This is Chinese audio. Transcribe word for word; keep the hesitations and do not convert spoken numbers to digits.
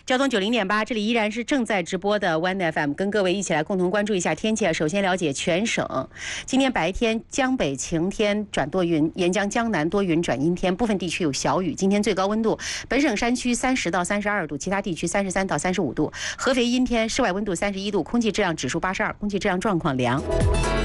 交通九零点八，这里依然是正在直播的 One F M， 跟各位一起来共同关注一下天气啊。首先了解全省，今天白天江北晴天转多云，沿江江南多云转阴天，部分地区有小雨。今天最高温度，本省山区三十到三十二度，其他地区三十三到三十五度。合肥阴天，室外温度三十一度，空气质量指数八十二，空气质量状况良。